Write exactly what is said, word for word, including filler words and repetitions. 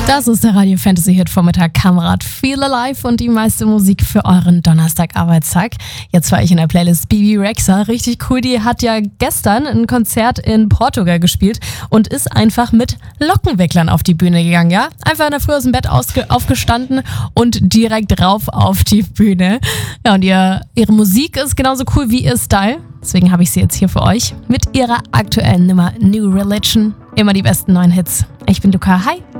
Das ist der Radio Fantasy Hit Vormittag Kamerad Feel Alive und die meiste Musik für euren Donnerstag-Arbeitstag. Jetzt war ich in der Playlist Bebe Rexha. Richtig cool, die hat ja gestern ein Konzert in Portugal gespielt und ist einfach mit Lockenwicklern auf die Bühne gegangen, ja? Einfach in der Früh aus dem Bett ausge- aufgestanden und direkt rauf auf die Bühne. Ja, und ihr, ihre Musik ist genauso cool wie ihr Style. Deswegen habe ich sie jetzt hier für euch mit ihrer aktuellen Nummer New Religion. Immer die besten neuen Hits. Ich bin Luca, hi!